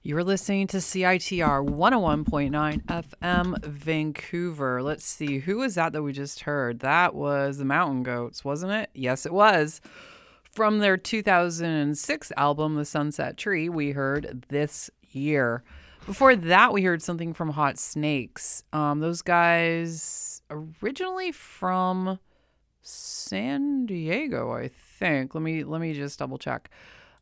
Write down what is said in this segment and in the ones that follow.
You're listening to CITR 101.9 FM Vancouver. Let's see, who was that we just heard? That was the Mountain Goats, wasn't it? Yes, it was. From their 2006 album, The Sunset Tree, we heard This Year. Before that, we heard something from Hot Snakes. Those guys originally from San Diego, I think. Let me just double check.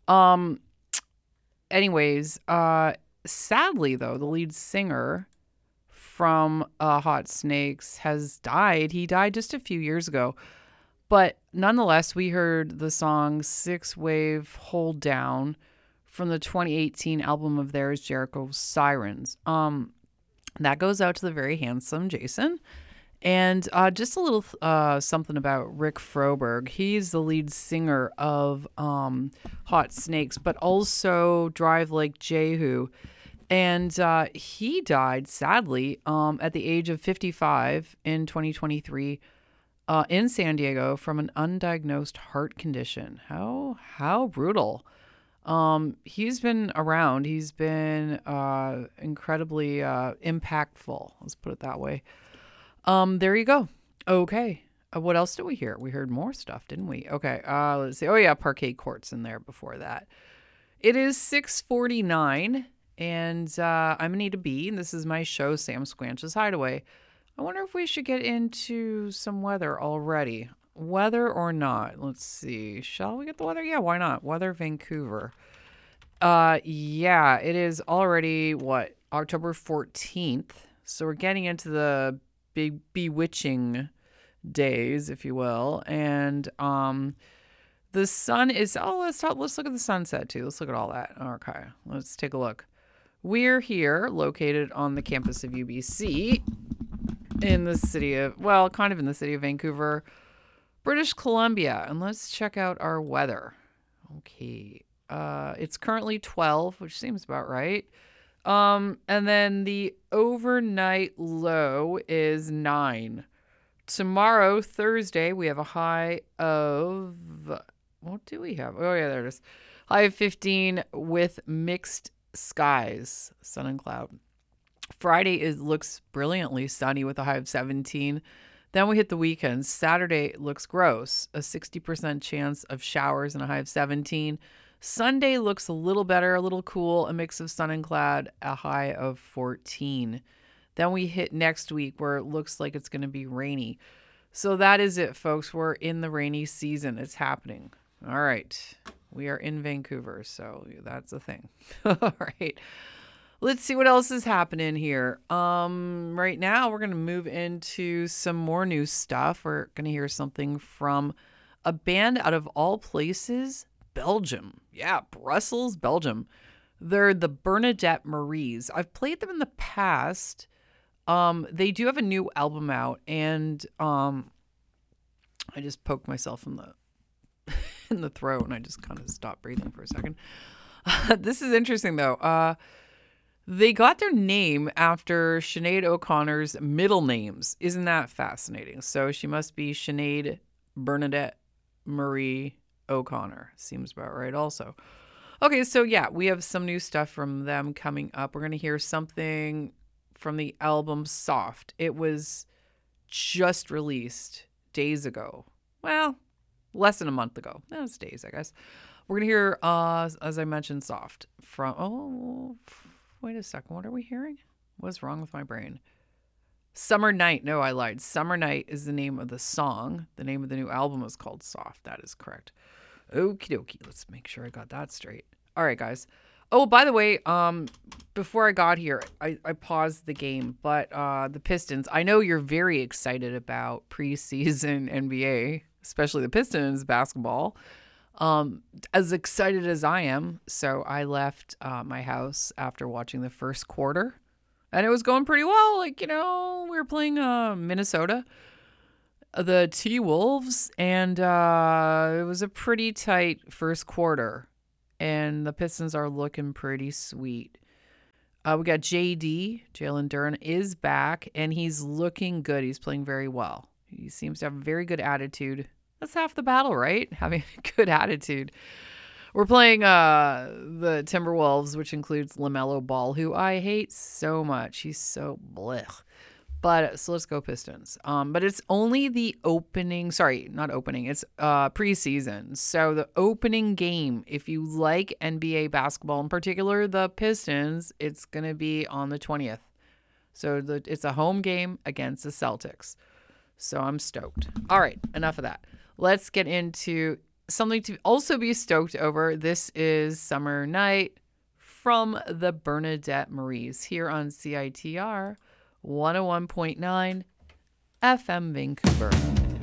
Anyways, sadly though, the lead singer from Hot Snakes has died. He died just a few years ago. But nonetheless, we heard the song Six Wave Hold Down from the 2018 album of theirs, Jericho Sirens. That goes out to the very handsome Jason. And just a little something about Rick Froberg. He's the lead singer of Hot Snakes, but also Drive Like Jehu. And he died, sadly, at the age of 55 in 2023 in San Diego from an undiagnosed heart condition. How brutal. He's been around. He's been incredibly impactful. Let's put it that way. There you go. Okay. What else did we hear? We heard more stuff, didn't we? Okay. Let's see. Oh yeah, Parquet Courts in there before that. It is 6:49 and I'm Anita B. And this is my show, Sam Squanch's Hideaway. I wonder if we should get into some weather already. Weather or not? Let's see. Shall we get the weather? Yeah, why not? Weather Vancouver. Yeah, it is already October 14th. So we're getting into the big bewitching days, if you will. And the sun is let's look at the sunset too. Let's look at all that. Okay, let's take a look. We're here located on the campus of UBC in the city of in the city of Vancouver, British Columbia. And let's check out our weather. Okay. It's currently 12, which seems about right. And then the overnight low is 9. Tomorrow, Thursday, we have a high of, what do we have? Oh yeah, there it is. High of 15 with mixed skies, sun and cloud. Friday looks brilliantly sunny with a high of 17. Then we hit the weekend. Saturday looks gross, a 60% chance of showers and a high of 17. Sunday looks a little better, a little cool, a mix of sun and cloud, a high of 14. Then we hit next week where it looks like it's going to be rainy. So that is it, folks. We're in the rainy season. It's happening. All right. We are in Vancouver, so that's a thing. All right. Let's see what else is happening here. Right now, we're going to move into some more new stuff. We're going to hear something from a band out of all places, Belgium. Yeah, Brussels, Belgium. They're the Bernadette Maries. I've played them in the past. They do have a new album out, and I just poked myself in the throat, and I just kind of stopped breathing for a second. This is interesting, though. They got their name after Sinead O'Connor's middle names. Isn't that fascinating? So she must be Sinead Bernadette Marie O'Connor. Seems about right also. Okay, so yeah, we have some new stuff from them coming up. We're going to hear something from the album Soft. It was just released days ago. Well, less than a month ago. No, it's days, I guess. We're going to hear, as I mentioned, Soft from... wait a second. What are we hearing? What's wrong with my brain? Summer Night. No, I lied. Summer Night is the name of the song. The name of the new album is called Soft. That is correct. Okie dokie. Let's make sure I got that straight. All right, guys. Oh, by the way, before I got here, I paused the game, but the Pistons, I know you're very excited about preseason NBA, especially the Pistons basketball. As excited as I am. So I left my house after watching the first quarter, and it was going pretty well. We were playing Minnesota, the T-Wolves, and it was a pretty tight first quarter, and the Pistons are looking pretty sweet. We got Jalen Duren is back, and he's looking good. He's playing very well. He seems to have a very good attitude. That's half the battle, right? Having a good attitude. We're playing the Timberwolves, which includes LaMelo Ball, who I hate so much. He's so blech. But so let's go Pistons. But it's only the opening. Sorry, not opening. It's preseason. So the opening game, if you like NBA basketball, in particular the Pistons, it's gonna be on the 20th. So it's a home game against the Celtics. So I'm stoked. All right, enough of that. Let's get into something to also be stoked over. This is Summer Night from the Bernadette Maries here on CITR 101.9 FM Vancouver.